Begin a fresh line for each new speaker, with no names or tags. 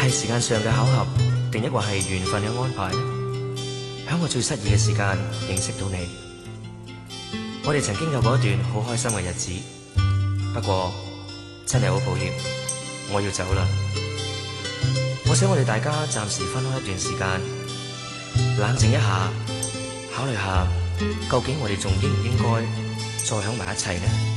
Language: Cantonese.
係時間上嘅巧合，定抑或係緣分嘅安排呢？喺我最失意嘅時間認識到你，我哋曾經有過一段好開心嘅日子。不過真係好抱歉，我要走啦。我想我哋大家暫時分開一段時間，冷靜一下，考慮下究竟我哋仲應唔應該再響埋一齊呢？